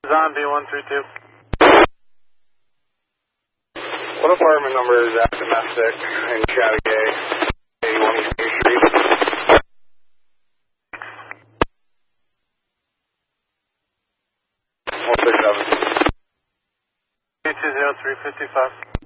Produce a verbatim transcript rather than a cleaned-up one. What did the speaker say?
on B one three two. What apartment number is that domestic in Chattagay, eighty-one East Main Street? one six seven. two two zero three five five.